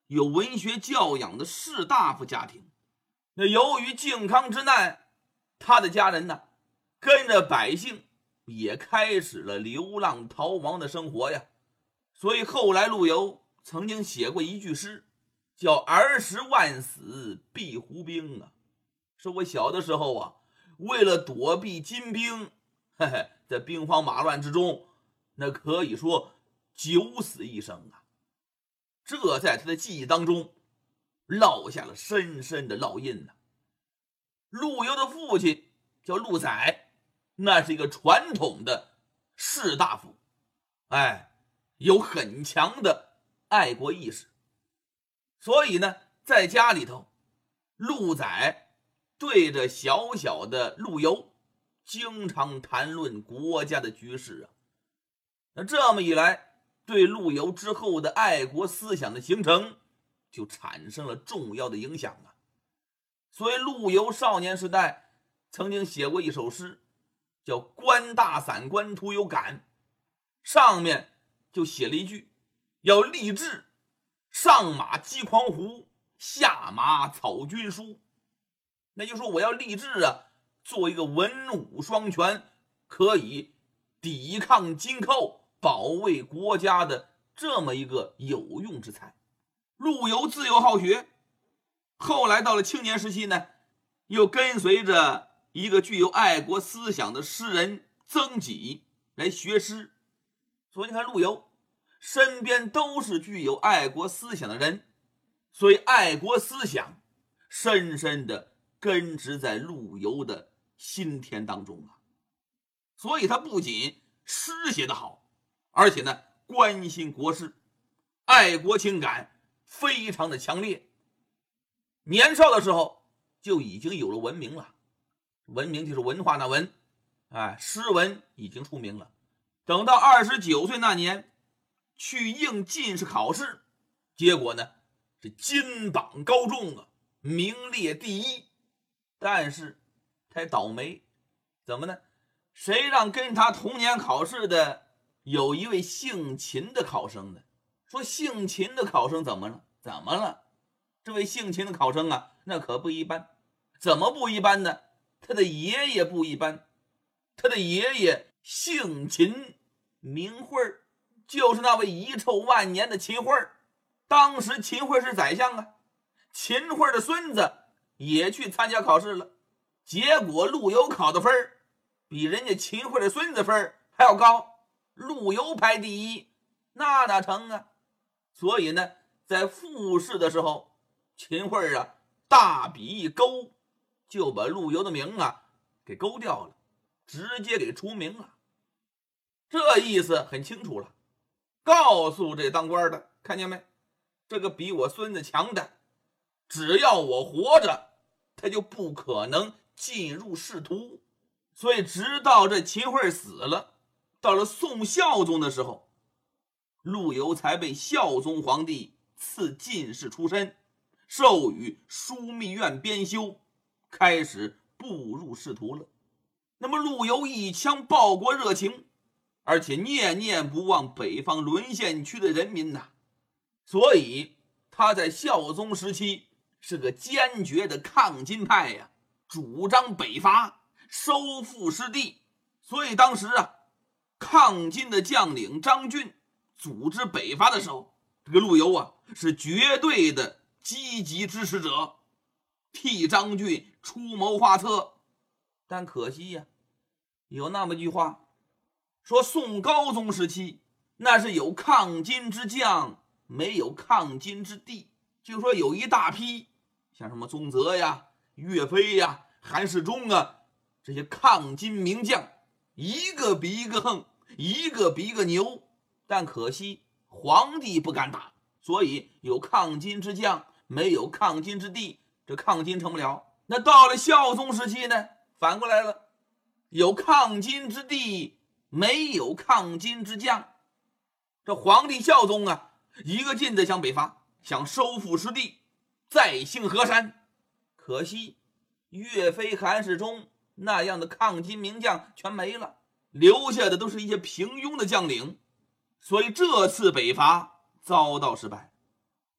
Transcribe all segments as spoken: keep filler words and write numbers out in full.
有文学教养的士大夫家庭。那由于靖康之难，他的家人呢，跟着百姓也开始了流浪逃亡的生活呀。所以后来陆游曾经写过一句诗，叫儿时万死避胡兵啊。说我小的时候啊，为了躲避金兵，嘿嘿，在兵荒马乱之中，那可以说九死一生啊。这在他的记忆当中烙下了深深的烙印呢。陆游的父亲叫陆载，那是一个传统的士大夫，哎，有很强的爱国意识。所以呢，在家里头，陆载对着小小的陆游经常谈论国家的局势啊。那这么一来，对陆游之后的爱国思想的形成就产生了重要的影响啊。所以陆游少年时代曾经写过一首诗，叫《关大散关图有感》，上面就写了一句，要立志上马击狂胡，下马草军书。那就说我要立志啊，做一个文武双全，可以抵抗金寇，保卫国家的这么一个有用之才。陆游自幼好学，后来到了青年时期呢，又跟随着一个具有爱国思想的诗人曾几来学诗。所以你看陆游身边都是具有爱国思想的人，所以爱国思想深深的根植在陆游的心田当中啊。所以他不仅诗写得好，而且呢关心国事，爱国情感非常的强烈。年少的时候就已经有了文明了，文明就是文化那文，哎，诗文已经出名了。等到二十九岁那年去应进士考试，结果呢是金榜高中啊，名列第一。但是太倒霉，怎么呢？谁让跟他同年考试的有一位姓秦的考生呢？说姓秦的考生怎么了？怎么了？这位姓秦的考生啊，那可不一般。怎么不一般呢？他的爷爷不一般，他的爷爷姓秦，名讳就是那位遗臭万年的秦桧。当时秦桧是宰相啊，秦桧的孙子也去参加考试了，结果陆游考的分比人家秦桧的孙子分还要高，陆游排第一，那哪成啊？所以呢，在复试的时候，秦桧啊大笔一勾，就把陆游的名啊给勾掉了，直接给除名了。这意思很清楚了，告诉这当官的，看见没？这个比我孙子强的，只要我活着，他就不可能进入仕途。所以直到这秦桧死了，到了宋孝宗的时候，陆游才被孝宗皇帝赐进士出身，授予枢密院编修，开始步入仕途了。那么陆游一腔报国热情，而且念念不忘北方沦陷区的人民呐，所以他在孝宗时期是个坚决的抗金派呀，主张北伐，收复失地。所以当时啊，抗金的将领张俊组织北伐的时候，这个陆游啊是绝对的积极支持者，替张俊出谋划策。但可惜呀、啊，有那么句话说，宋高宗时期那是有抗金之将，没有抗金之地。就说有一大批像什么宗泽呀、岳飞呀、韩世忠啊，这些抗金名将，一个比一个横，一个比一个牛，但可惜皇帝不敢打，所以有抗金之将，没有抗金之地，这抗金成不了。那到了孝宗时期呢，反过来了，有抗金之地，没有抗金之将。这皇帝孝宗啊，一个劲的想北伐，想收复失地，再兴河山。可惜岳飞、韩世忠那样的抗金名将全没了，留下的都是一些平庸的将领，所以这次北伐遭到失败。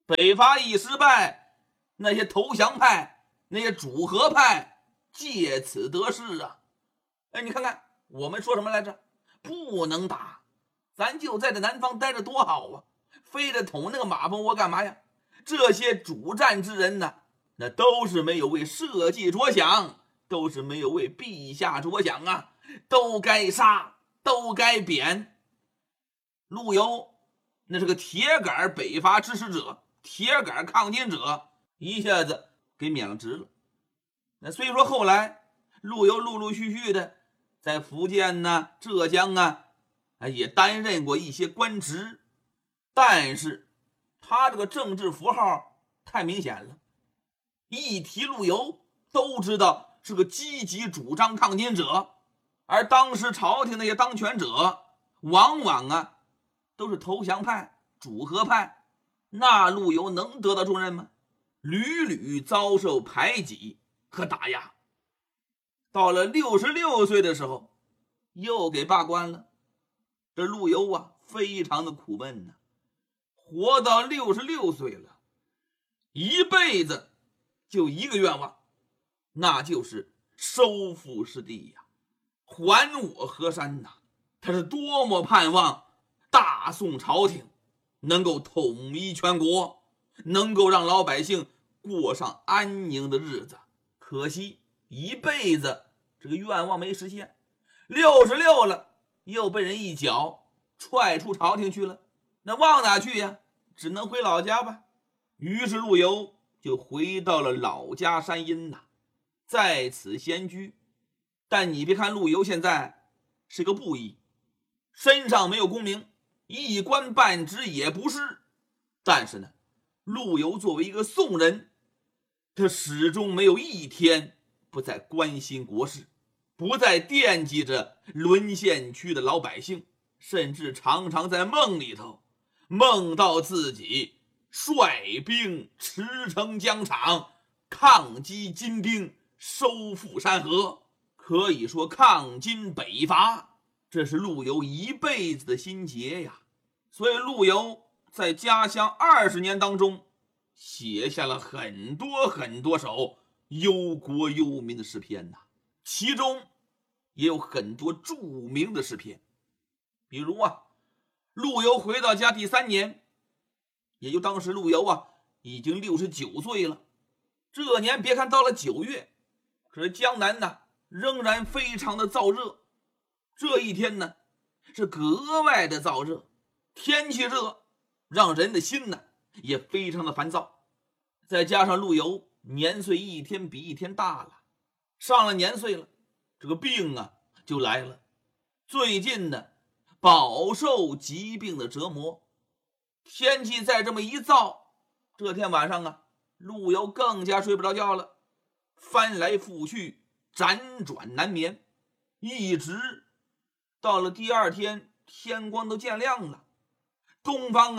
北伐一失败，那些投降派、那些主和派借此得势啊！哎，你看看我们说什么来着？不能打，咱就在这南方待着多好啊！非得捅那个马蜂窝干嘛呀？这些主战之人呢，那都是没有为社稷着想，都是没有为陛下着想啊！都该杀，都该贬。陆游那是个铁杆北伐支持者，铁杆抗金者，一下子给免了职了。那虽说后来陆游陆陆续续的在福建呢、浙江啊，也担任过一些官职，但是他这个政治符号太明显了，一提陆游都知道是个积极主张抗金者，而当时朝廷那些当权者往往啊都是投降派、主和派，那陆游能得到重任吗？屡屡遭受排挤和打压。到了六十六岁的时候，又给罢官了。这陆游啊，非常的苦闷呢、啊。活到六十六岁了，一辈子就一个愿望，那就是收复失地呀、啊，还我河山呐、啊！他是多么盼望大宋朝廷能够统一全国，能够让老百姓过上安宁的日子。可惜一辈子这个愿望没实现，六十六了又被人一脚踹出朝廷去了，那往哪去呀？只能回老家吧。于是陆游就回到了老家山阴呐，在此闲居。但你别看陆游现在是个布衣，身上没有功名，一官半职也不是，但是呢，陆游作为一个宋人，他始终没有一天不再关心国事，不再惦记着沦陷区的老百姓，甚至常常在梦里头梦到自己率兵驰骋疆场，抗击金兵，收复山河。可以说抗金北伐，这是陆游一辈子的心结呀。所以陆游在家乡二十年当中写下了很多很多首忧国忧民的诗篇呐，其中也有很多著名的诗篇。比如啊，陆游回到家第三年，也就当时陆游啊已经六十九岁了。这年别看到了九月，可是江南呢仍然非常的燥热。这一天呢是格外的燥热，天气热让人的心呢也非常的烦躁。再加上陆游年岁一天比一天大了，上了年岁了，这个病啊就来了。最近呢饱受疾病的折磨，天气再这么一燥，这天晚上啊陆游更加睡不着觉了，翻来覆去，辗转难眠，一直到了第二天天光都渐亮了，东方